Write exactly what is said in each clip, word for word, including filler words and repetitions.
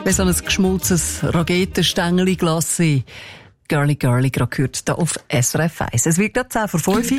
Wie so ein geschmolzenes Raketenstängeli-Glas. Girly Girly, gerade gehört hier auf S R F eins. Es wird gerade zehn vor fünf.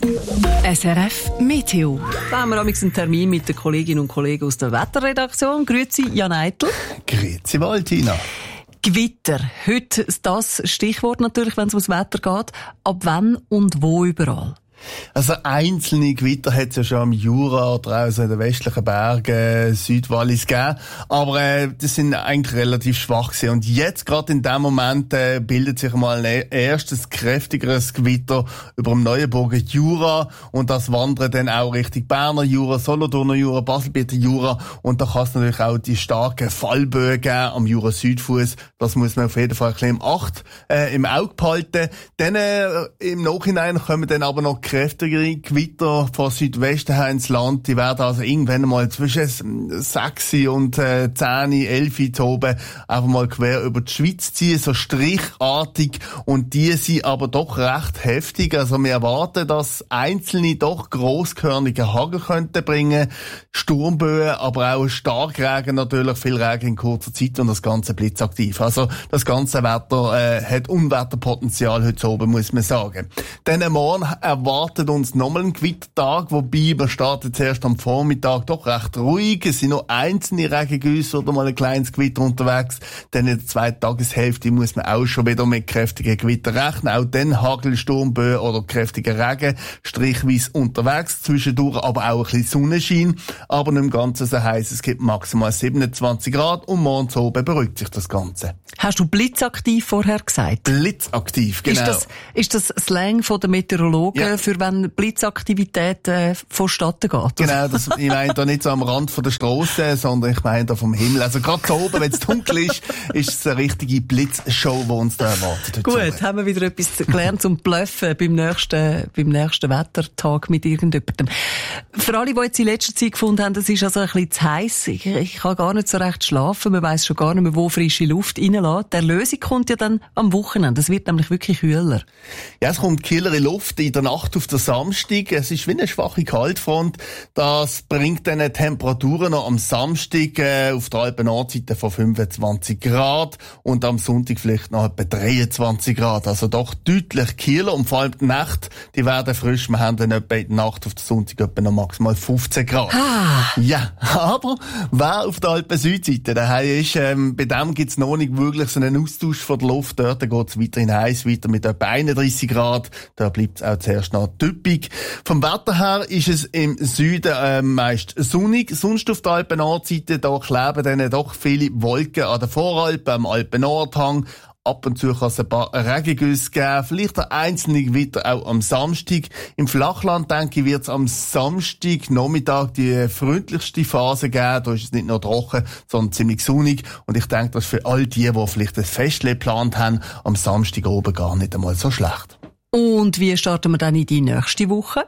S R F Meteo. Da haben wir einen Termin mit den Kolleginnen und Kollegen aus der Wetterredaktion. Grüezi, Jan Eitel. Grüezi, Valentina. Gewitter. Heute das Stichwort natürlich, wenn es ums Wetter geht. Ab wann und wo überall? Also einzelne Gewitter hat es ja schon am Jura oder auch in den westlichen Bergen, Südwallis gegeben. Aber äh, das sind eigentlich relativ schwach gewesen. Und jetzt, gerade in dem Moment, äh, bildet sich mal ein erstes kräftigeres Gewitter über dem Neuenburger Jura. Und das wandert dann auch Richtung Berner Jura, Solothurner Jura, Baselbieter Jura. Und da kann es natürlich auch die starken Fallböen geben am Jura-Südfuss. Das muss man auf jeden Fall ein bisschen im Acht, äh, im Auge behalten. Dann äh, im Nachhinein kommen dann aber noch kräftigere Gewitter von Südwesten her ins Land. Die werden also irgendwann mal zwischen sechs und äh, zehn, elf zu oben einfach mal quer über die Schweiz ziehen, so strichartig. Und die sind aber doch recht heftig. Also wir erwarten, dass einzelne doch grosskörnige Hagel könnten bringen, Sturmböen, aber auch Starkregen natürlich, viel Regen in kurzer Zeit und das Ganze blitzaktiv. Also das ganze Wetter äh, hat Unwetterpotenzial heute oben, muss man sagen. Dann morgen erwartet uns nochmal ein Gewittertag, wobei wir starten zuerst am Vormittag doch recht ruhig. Es sind noch einzelne Regengüsse oder mal ein kleines Gewitter unterwegs. Dann in der zweiten Tageshälfte muss man auch schon wieder mit kräftigen Gewitter rechnen. Auch dann Hagel, Sturmböen oder kräftiger Regen, strichweise unterwegs, zwischendurch aber auch ein bisschen Sonnenschein. Aber nicht im Ganzen so heiß, es gibt maximal siebenundzwanzig Grad und morgens oben beruhigt sich das Ganze. Hast du blitzaktiv vorher gesagt? Blitzaktiv, genau. Ist das, ist das Slang von den Meteorologen ja. für wenn Blitzaktivität äh, vonstatten geht? Genau, das, ich meine da nicht so am Rand von der Strasse, sondern ich meine da vom Himmel. Also gerade so oben, wenn es dunkel ist, ist es eine richtige Blitzshow, die uns da erwartet. Gut, oben. Haben wir wieder etwas gelernt zum Bluffen beim nächsten, beim nächsten Wettertag mit irgendjemandem. Für alle, die jetzt in letzter Zeit gefunden haben, es ist also ein bisschen zu heiß, ich, ich kann gar nicht so recht schlafen, man weiss schon gar nicht mehr, wo frische Luft reinlässt. Die Erlösung kommt ja dann am Wochenende, es wird nämlich wirklich kühler. Ja, es kommt kühlere Luft in der Nacht auf der Samstag. Es ist wie eine schwache Kaltfront. Das bringt dann Temperaturen noch am Samstag äh, auf der Alpen-Nordseite von fünfundzwanzig Grad und am Sonntag vielleicht noch etwa dreiundzwanzig Grad. Also doch deutlich kühler und vor allem die Nacht, die werden frisch. Wir haben dann etwa in der Nacht auf der Sonntag etwa noch maximal fünfzehn Grad. Ah. Ja, aber wer auf der Alpen-Südseite daheim ist, ähm, bei dem gibt's noch nicht wirklich so einen Austausch von der Luft. Dort geht's weiterhin heiß, weiter mit etwa einunddreissig Grad. Da bleibt's auch zuerst noch typisch. Vom Wetter her ist es im Süden äh, meist sonnig. Sonst auf der Alpen-Nordseite, da kleben dann doch viele Wolken an den Voralpen, am Alpen-Nordhang. Ab und zu kann es ein paar Regengüsse geben, vielleicht ein einzelne Gewitter auch am Samstag. Im Flachland, denke ich, wird es am Samstag Nachmittag die freundlichste Phase geben. Da ist es nicht nur trocken, sondern ziemlich sonnig. Und ich denke, das ist für all die, die vielleicht ein Festchen geplant haben, am Samstag oben gar nicht einmal so schlecht. Und wie starten wir dann in die nächste Woche?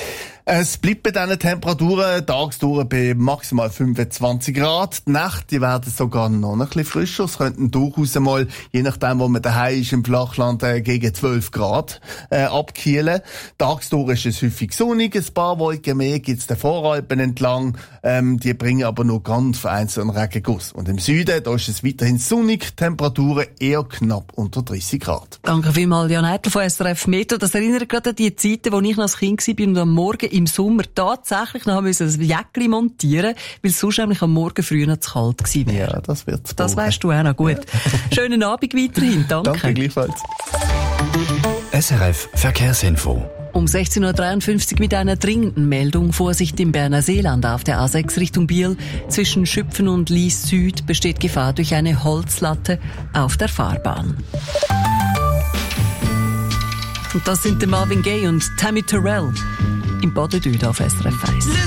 Es bleibt bei diesen Temperaturen tagsdurch bei maximal fünfundzwanzig Grad. Die Nächte, die werden sogar noch ein bisschen frischer. Es könnten durchaus einmal, je nachdem, wo man daheim ist, im Flachland äh, gegen zwölf Grad äh, abkühlen. Tagsdurch ist es häufig sonnig. Ein paar Wolken mehr gibt es den Voralpen entlang. Ähm, die bringen aber nur ganz vereinzelt einen Regenguss. Und im Süden, da ist es weiterhin sonnig. Temperaturen eher knapp unter dreißig Grad. Danke vielmals, Jan Eitel von S R F Meteo. Das erinnert gerade an die Zeiten, wo ich noch als Kind war und am Morgen im Sommer tatsächlich noch müssen ein Jäckli montieren, weil es sonst nämlich am Morgen früh noch zu kalt gewesen wäre. Ja, das wird's. Das weisst du auch noch gut. Ja. Schönen Abend weiterhin. Danke. Danke, gleichfalls. S R F Verkehrsinfo. Um sechzehn Uhr dreiundfünfzig mit einer dringenden Meldung. Vorsicht im Berner Seeland auf der A sechs Richtung Biel. Zwischen Schüpfen und Lies Süd besteht Gefahr durch eine Holzlatte auf der Fahrbahn. Und das sind der Marvin Gaye und Tammy Terrell im Bodendüd auf S R F eins.